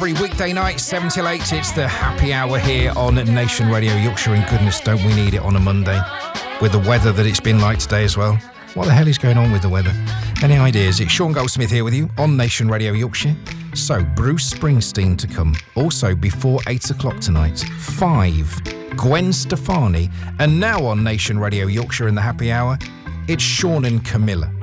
every weekday night, 7 till 8. It's the happy hour here on Nation Radio Yorkshire. And goodness, don't we need it on a Monday? With the weather that it's been like today as well. What the hell is going on with the weather? Any ideas? It's Sean Goldsmith here with you on Nation Radio Yorkshire. So, Bruce Springsteen to come. Also, before 8 o'clock tonight, 5, Gwen Stefani. And now on Nation Radio Yorkshire in the happy hour, it's Sean and Camilla.